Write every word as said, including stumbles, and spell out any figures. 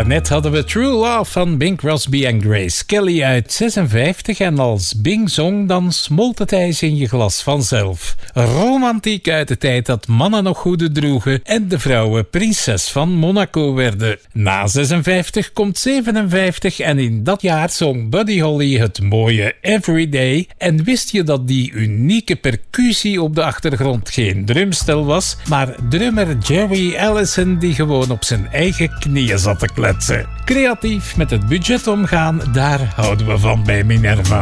Daarnet hadden we True Love van Bing Crosby en Grace Kelly uit zesenvijftig en als Bing zong dan smolt het ijs in je glas vanzelf. Romantiek uit de tijd dat mannen nog hoeden droegen en de vrouwen prinses van Monaco werden. Na zesenvijftig komt zevenenvijftig en in dat jaar zong Buddy Holly het mooie Everyday. En wist je dat die unieke percussie op de achtergrond geen drumstel was, maar drummer Jerry Allison die gewoon op zijn eigen knieën zat te kletsen. Creatief met het budget omgaan, daar houden we van bij Minerva.